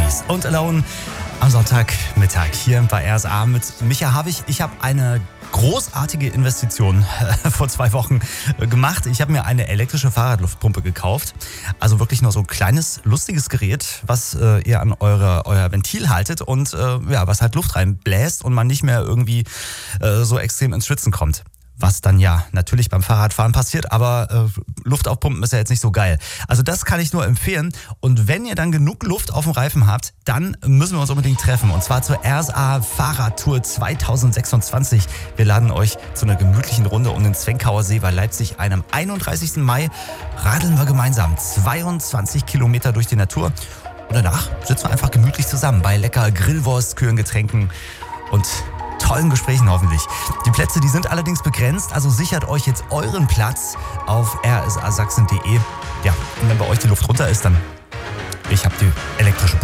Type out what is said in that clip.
Days und Alone am Sonntagmittag hier bei RSA mit Micha Havig. Ich habe eine großartige Investition vor 2 Wochen gemacht. Ich habe mir eine elektrische Fahrradluftpumpe gekauft. Also wirklich nur so ein kleines, lustiges Gerät, was ihr an euer Ventil haltet und was halt Luft reinbläst und man nicht mehr irgendwie so extrem ins Schwitzen kommt. Was dann ja natürlich beim Fahrradfahren passiert, aber Luft aufpumpen ist ja jetzt nicht so geil. Also das kann ich nur empfehlen. Und wenn ihr dann genug Luft auf dem Reifen habt, dann müssen wir uns unbedingt treffen. Und zwar zur RSA Fahrradtour 2026. Wir laden euch zu einer gemütlichen Runde um den Zwenkauer See bei Leipzig ein. Am 31. Mai radeln wir gemeinsam 22 Kilometer durch die Natur. Und danach sitzen wir einfach gemütlich zusammen bei lecker Grillwurst, kühlen Getränken und tollen Gesprächen hoffentlich. Die Plätze, die sind allerdings begrenzt, also sichert euch jetzt euren Platz auf rsasachsen.de. Ja, und wenn bei euch die Luft runter ist, dann ich habe die elektrische Pumpe.